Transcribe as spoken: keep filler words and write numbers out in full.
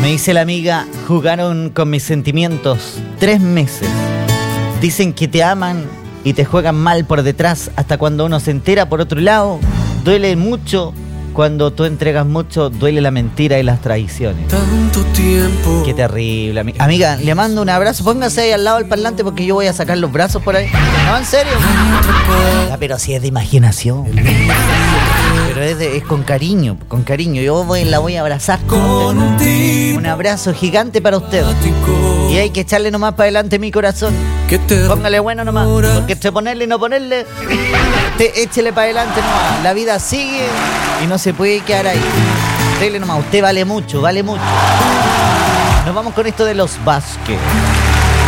Me dice la amiga, jugaron con mis sentimientos tres meses. Dicen que te aman y te juegan mal por detrás hasta cuando uno se entera. Por otro lado, duele mucho. Cuando tú entregas mucho, duele la mentira y las traiciones. Tanto tiempo. Qué terrible, ami- amiga. Le mando un abrazo. Póngase ahí al lado del parlante porque yo voy a sacar los brazos por ahí. No, en serio. Ah, pero si es de imaginación. Pero es, de- es con cariño, con cariño. Yo voy, la voy a abrazar. Con un tipo Un abrazo gigante para usted. Y hay que echarle nomás para adelante mi corazón. que te Póngale bueno nomás. Porque entre ponerle y no ponerle, te, échele para adelante nomás. La vida sigue y no se puede quedar ahí. Dele nomás, usted vale mucho, vale mucho. Nos vamos con esto de los Vázquez.